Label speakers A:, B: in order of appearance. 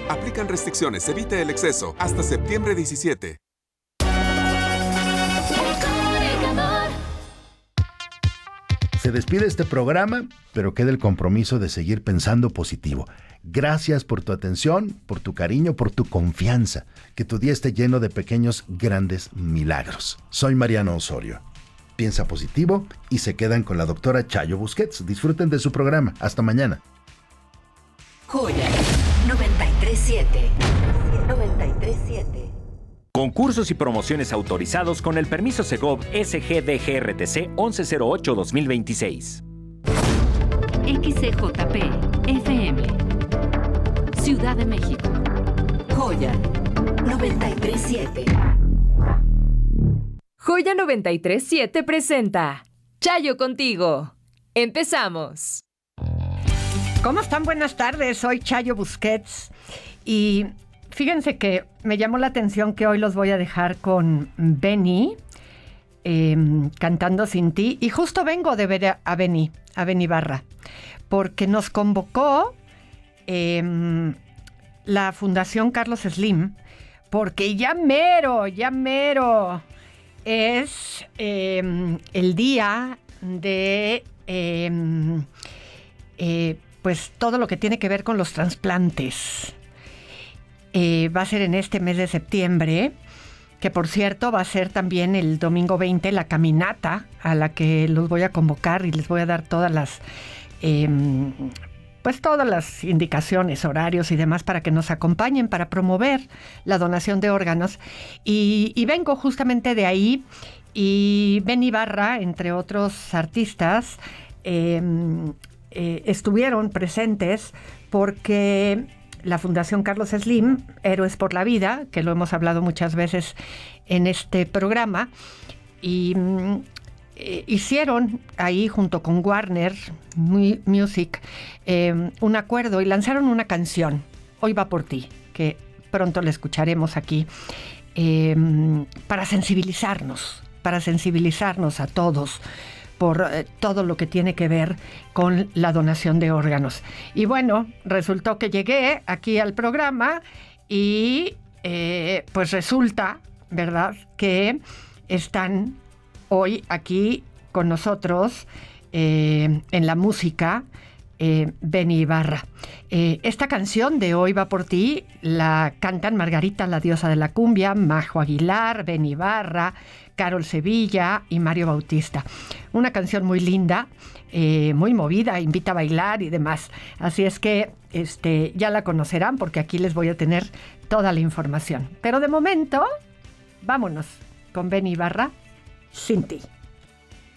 A: Aplican restricciones, evite el exceso. Hasta septiembre 17.
B: Se despide este programa, pero queda el compromiso de seguir pensando positivo. Gracias por tu atención, por tu cariño, por tu confianza. Que tu día esté lleno de pequeños, grandes milagros. Soy Mariano Osorio. Piensa positivo y se quedan con la doctora Chayo Busquets. Disfruten de su programa. Hasta mañana.
C: Joya 93.7. 93.7.
D: Concursos y promociones autorizados con el permiso Segov SGDGRTC 1108-2026.
E: XCJP FM, Ciudad de México.
C: Joya 93.7.
F: Joya 93.7 presenta Chayo contigo. Empezamos.
G: ¿Cómo están? Buenas tardes, soy Chayo Busquets y fíjense que me llamó la atención que hoy los voy a dejar con Benny, cantando Sin Ti, y justo vengo de ver a Benny Barra, porque nos convocó la Fundación Carlos Slim, porque ya mero es el día de pues todo lo que tiene que ver con los trasplantes. Va a ser en este mes de septiembre, que por cierto va a ser también el domingo 20 la caminata a la que los voy a convocar y les voy a dar todas las todas las indicaciones, horarios y demás para que nos acompañen para promover la donación de órganos. Y vengo justamente de ahí, y Benny Barra, entre otros artistas, estuvieron presentes porque la Fundación Carlos Slim, Héroes por la Vida, que lo hemos hablado muchas veces en este programa, y hicieron ahí junto con Warner Music un acuerdo y lanzaron una canción, Hoy va por ti, que pronto la escucharemos aquí, para sensibilizarnos a todos por todo lo que tiene que ver con la donación de órganos. Y bueno, resultó que llegué aquí al programa y pues resulta, ¿verdad?, que están hoy aquí con nosotros en la música Benny Barra. Esta canción de Hoy va por ti la cantan Margarita, la diosa de la cumbia, Majo Aguilar, Benny Barra, Carol Sevilla y Mario Bautista. Una canción muy linda, muy movida, invita a bailar y demás. Así es que ya la conocerán porque aquí les voy a tener toda la información. Pero de momento, vámonos con Benny Barra, Sin Ti.